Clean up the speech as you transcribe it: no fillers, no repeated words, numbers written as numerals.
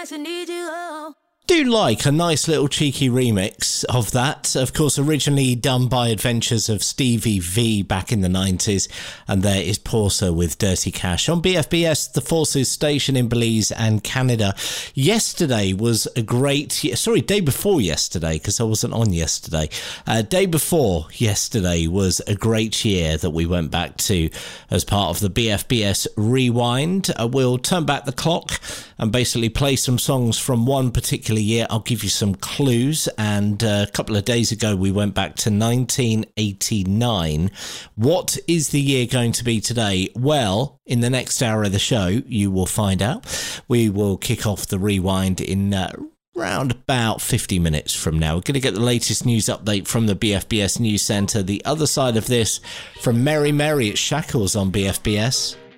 guess I need you. Oh. Do like a nice little cheeky remix of that. Of course, originally done by Adventures of Stevie V back in the 90s. And there is Porsa with Dirty Cash on BFBS, the Forces station in Belize and Canada. Yesterday was a day before yesterday, because I wasn't on yesterday. Day before yesterday was a great year that we went back to as part of the BFBS Rewind. We'll turn back the clock and basically play some songs from one particular year. I'll give you some clues, and a couple of days ago we went back to 1989. What is the year going to be today? Well, in the next hour of the show you will find out. We will kick off the Rewind in around about 50 minutes from now. We're going to get the latest news update from the BFBS News Centre. The other side of this from Mary Mary, it's Shackles on BFBS.